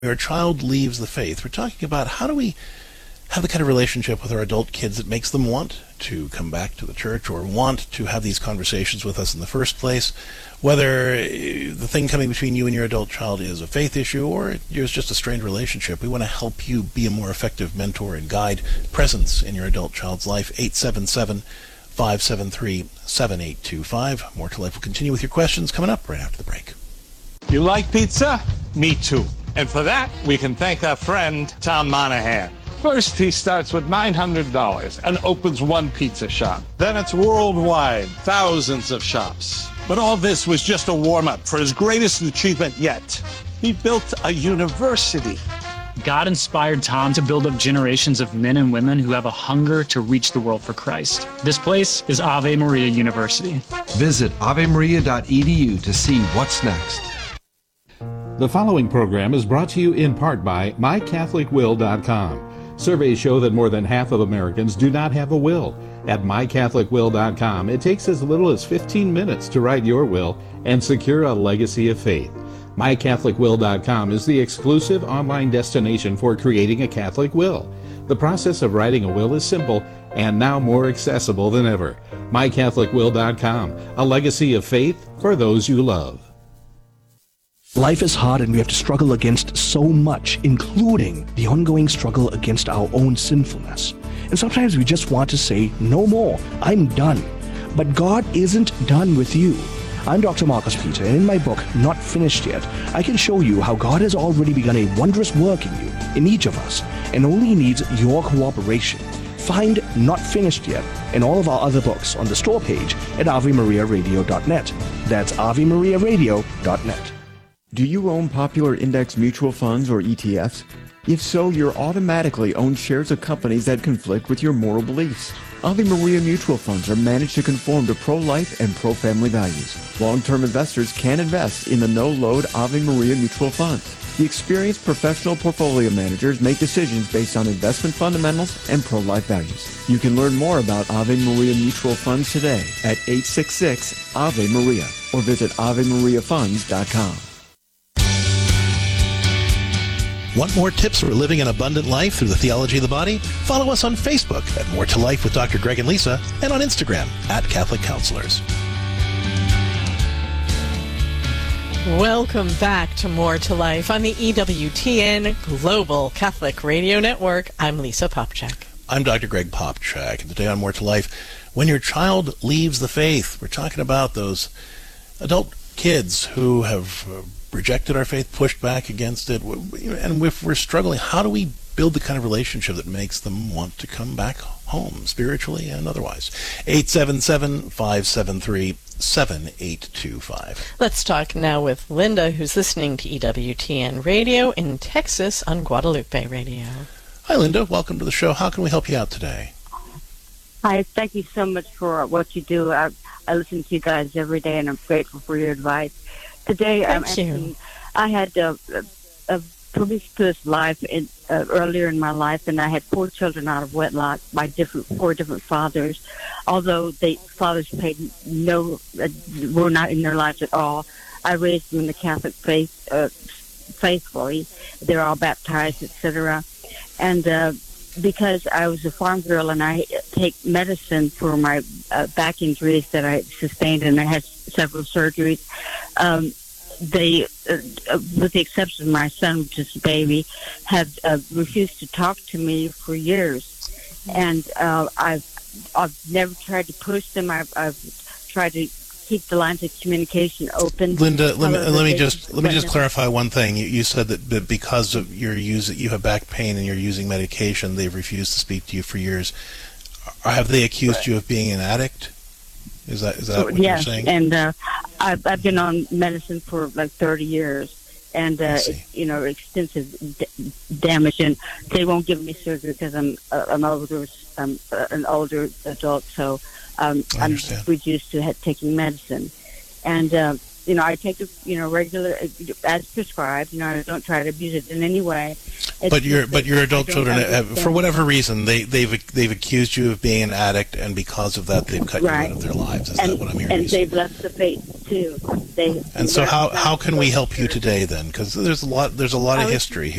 Our child leaves the faith. We're talking about how do we have the kind of relationship with our adult kids that makes them want to come back to the church or want to have these conversations with us in the first place, whether the thing coming between you and your adult child is a faith issue or it's just a strained relationship. We want to help you be a more effective mentor and guide presence in your adult child's life. 877-573-7825. More to Life will continue with your questions coming up right after the break. You like pizza? Me too. And for that, we can thank our friend, Tom Monahan. First, he starts with $900 and opens one pizza shop. Then it's worldwide, thousands of shops. But all this was just a warm-up for his greatest achievement yet. He built a university. God inspired Tom to build up generations of men and women who have a hunger to reach the world for Christ. This place is Ave Maria University. Visit avemaria.edu to see what's next. The following program is brought to you in part by MyCatholicWill.com. Surveys show that more than half of Americans do not have a will. At MyCatholicWill.com, it takes as little as 15 minutes to write your will and secure a legacy of faith. MyCatholicWill.com is the exclusive online destination for creating a Catholic will. The process of writing a will is simple and now more accessible than ever. MyCatholicWill.com, a legacy of faith for those you love. Life is hard and we have to struggle against so much, including the ongoing struggle against our own sinfulness. And sometimes we just want to say, no more, I'm done. But God isn't done with you. I'm Dr. Marcus Peter, and in my book, Not Finished Yet, I can show you how God has already begun a wondrous work in you, in each of us, and only needs your cooperation. Find Not Finished Yet and all of our other books on the store page at AveMariaRadio.net. That's AveMariaRadio.net. Do you own popular index mutual funds or ETFs? If so, you're automatically own shares of companies that conflict with your moral beliefs. Ave Maria mutual funds are managed to conform to pro-life and pro-family values. Long-term investors can invest in the no-load Ave Maria mutual funds. The experienced professional portfolio managers make decisions based on investment fundamentals and pro-life values. You can learn more about Ave Maria mutual funds today at 866-AVE-MARIA or visit AveMariaFunds.com. Want more tips for living an abundant life through the theology of the body? Follow us on Facebook at More to Life with Dr. Greg and Lisa, and on Instagram at Catholic Counselors. Welcome back to More to Life on the EWTN Global Catholic Radio Network. I'm Lisa Popchak. I'm Dr. Greg Popchak, and today on More to Life, when your child leaves the faith, we're talking about those adult kids who have rejected our faith, pushed back against it, and if we're struggling, how do we build the kind of relationship that makes them want to come back home, spiritually and otherwise? 877-573-7825. Let's talk now with Linda, who's listening to EWTN Radio in Texas on Guadalupe Radio. Hi, Linda. Welcome to the show. How can we help you out today? Hi, thank you so much for what you do. I listen to you guys every day, and I'm grateful for your advice. Today, I had a promiscuous life earlier in my life, and I had 4 children out of wedlock by 4 different fathers. Although fathers were not in their lives at all, I raised them in the Catholic faith faithfully. They're all baptized, etc. And because I was a farm girl and I take medicine for my back injuries that I sustained, and I had several surgeries, they, with the exception of my son, which is a baby, have refused to talk to me for years. And I've never tried to push them. I've tried to keep the lines of communication open. Linda, let me just clarify one thing. You said that because of you have back pain and you're using medication, they've refused to speak to you for years. Have they accused you of being an addict? Is that what you're saying? And I've been on medicine for like 30 years, and extensive damage, and they won't give me surgery because I'm an older adult, so I'm reduced to taking medicine, and I take it regular as prescribed. I don't try to abuse it in any way. But your adult children have, for whatever reason, they've accused you of being an addict, and because of that, they've cut you out of their lives. Is that what I'm hearing? And they've left the faith too. And so how can we help you today then? Because there's a lot of history here.